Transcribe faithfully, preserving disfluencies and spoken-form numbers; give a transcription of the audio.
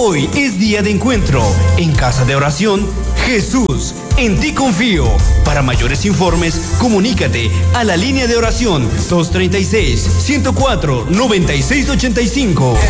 Hoy es día de encuentro. En Casa de Oración, Jesús, en ti confío. Para mayores informes, comunícate a la línea de oración dos treinta y seis, ciento cuatro, noventa y seis ochenta y cinco.